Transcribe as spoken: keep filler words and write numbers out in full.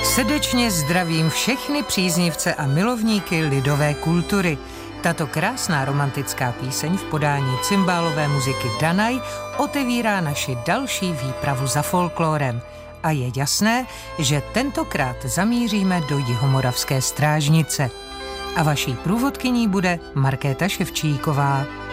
Srdečně zdravím všechny příznivce a milovníky lidové kultury. Tato krásná romantická píseň v podání cymbálové muziky Danaj otevírá naši další výpravu za folklórem. A je jasné, že tentokrát zamíříme do Jihomoravské Strážnice. A vaší průvodkyní bude Markéta Ševčíková.